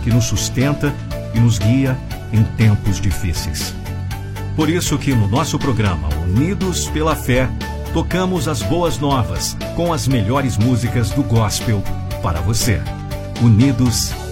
que nos sustenta e nos guia em tempos difíceis. Por isso que no nosso programa Unidos pela Fé, tocamos as boas novas com as melhores músicas do gospel para você. Unidos